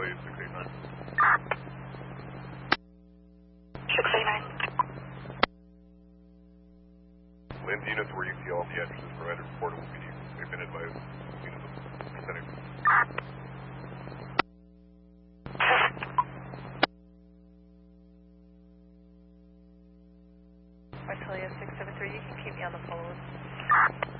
Winnipeg 689. 689. Lin's units were UCL, the addresses provided reportable PD. They've been advised. Units presenting. Visalia 673, you can keep me on the phone.